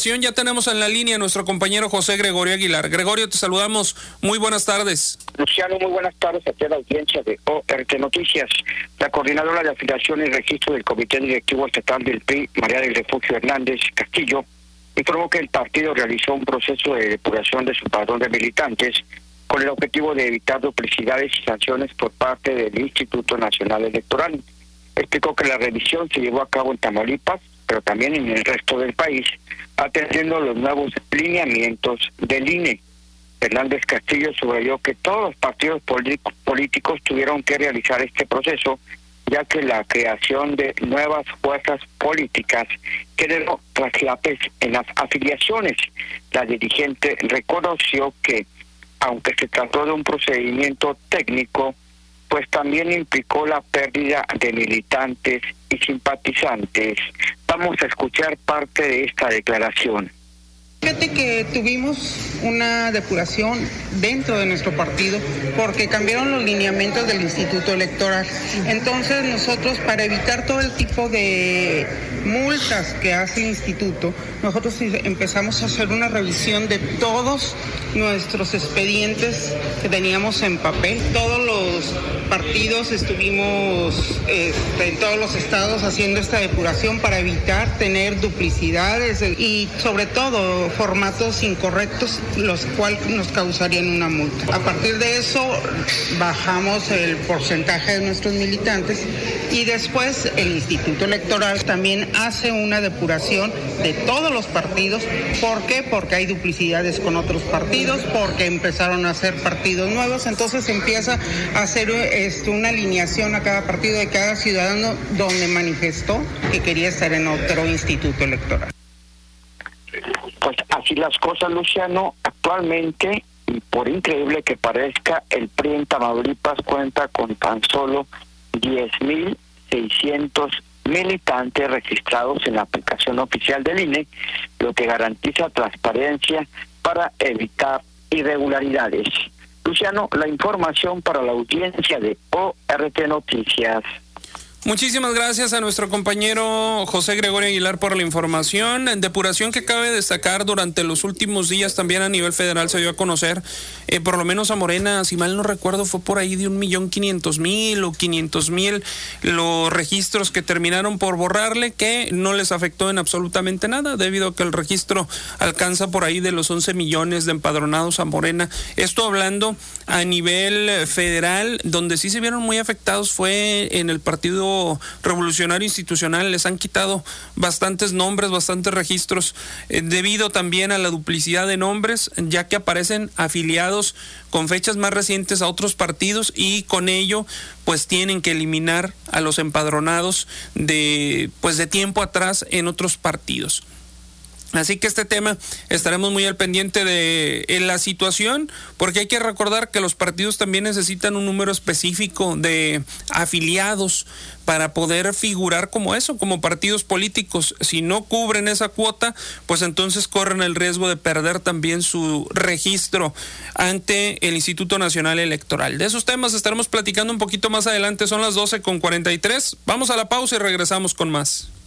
información ya tenemos en la línea a nuestro compañero José Gregorio Aguilar. Gregorio, te saludamos. Muy buenas tardes. Luciano, muy buenas tardes a la audiencia de ORT Noticias. La coordinadora de afiliación y registro del Comité Directivo Estatal del PRI, María del Refugio Hernández Castillo, informó que el partido realizó un proceso de depuración de su padrón de militantes con el objetivo de evitar duplicidades y sanciones por parte del Instituto Nacional Electoral. Explicó que la revisión se llevó a cabo en Tamaulipas, pero también en el resto del país, atendiendo los nuevos lineamientos del INE. Hernández Castillo subrayó que todos los partidos políticos tuvieron que realizar este proceso, ya que la creación de nuevas fuerzas políticas generó traslapes en las afiliaciones. La dirigente reconoció que, aunque se trató de un procedimiento técnico, pues también implicó la pérdida de militantes y simpatizantes. Vamos a escuchar parte de esta declaración. Fíjate que tuvimos una depuración dentro de nuestro partido porque cambiaron los lineamientos del Instituto Electoral. Entonces nosotros, para evitar todo el tipo de multas que hace el instituto, nosotros empezamos a hacer una revisión de todos nuestros expedientes que teníamos en papel. Todos los partidos estuvimos en todos los estados haciendo esta depuración para evitar tener duplicidades y sobre todo formatos incorrectos, los cuales nos causarían una multa. A partir de eso bajamos el porcentaje de nuestros militantes y después el Instituto Electoral también hace una depuración de todos los partidos. ¿Por qué? Porque hay duplicidades con otros partidos, porque empezaron a hacer partidos nuevos, entonces empieza a hacer una alineación a cada partido de cada ciudadano donde manifestó que quería estar en otro instituto electoral. Pues así las cosas, Luciano. Actualmente, y por increíble que parezca, el PRI en Tamaulipas cuenta con tan solo 10,600 militantes registrados en la aplicación oficial del INE, lo que garantiza transparencia para evitar irregularidades. Luciano, la información para la audiencia de ORT Noticias. Muchísimas gracias a nuestro compañero José Gregorio Aguilar por la información. En depuración que cabe destacar durante los últimos días también a nivel federal se dio a conocer, por lo menos a Morena, si mal no recuerdo, fue por ahí de 1,500,000 o 500,000 los registros que terminaron por borrarle, que no les afectó en absolutamente nada, debido a que el registro alcanza por ahí de los 11 millones de empadronados a Morena. Esto hablando a nivel federal, donde sí se vieron muy afectados fue en el Partido Revolucionario Institucional. Les han quitado bastantes nombres, bastantes registros, debido también a la duplicidad de nombres, ya que aparecen afiliados con fechas más recientes a otros partidos y con ello pues tienen que eliminar a los empadronados de tiempo atrás en otros partidos. Así que este tema estaremos muy al pendiente de la situación, porque hay que recordar que los partidos también necesitan un número específico de afiliados para poder figurar como eso, como partidos políticos. Si no cubren esa cuota, pues entonces corren el riesgo de perder también su registro ante el Instituto Nacional Electoral. De esos temas estaremos platicando un poquito más adelante. Son las 12:43. Vamos a la pausa y regresamos con más.